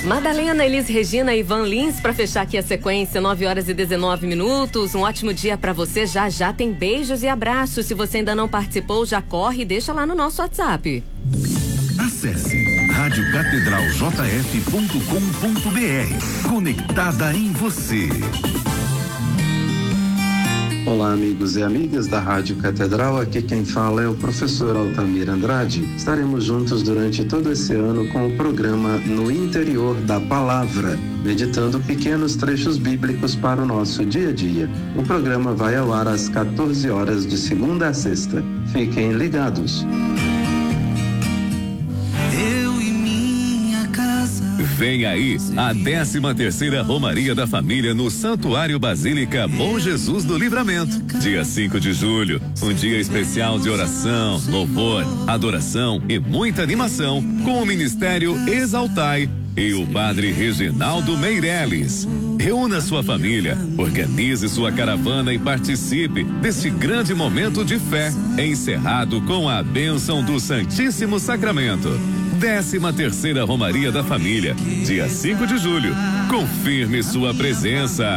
Madalena, Elis Regina e Ivan Lins para fechar aqui a sequência, 9h19. Um ótimo dia para você. Já já tem beijos e abraços. Se você ainda não participou, já corre e deixa lá no nosso WhatsApp. Acesse radiocatedraljf.com.br. Conectada em você. Olá, amigos e amigas da Rádio Catedral, aqui quem fala é o professor Altamir Andrade. Estaremos juntos durante todo esse ano com o programa No Interior da Palavra, meditando pequenos trechos bíblicos para o nosso dia a dia. O programa vai ao ar às 14 horas de segunda a sexta. Fiquem ligados. Vem aí a 13ª Romaria da Família no Santuário Basílica Bom Jesus do Livramento. Dia 5 de julho, um dia especial de oração, louvor, adoração e muita animação com o Ministério Exaltai e o Padre Reginaldo Meireles. Reúna sua família, organize sua caravana e participe deste grande momento de fé, encerrado com a bênção do Santíssimo Sacramento. 13ª Romaria da Família, dia 5 de julho. Confirme sua presença.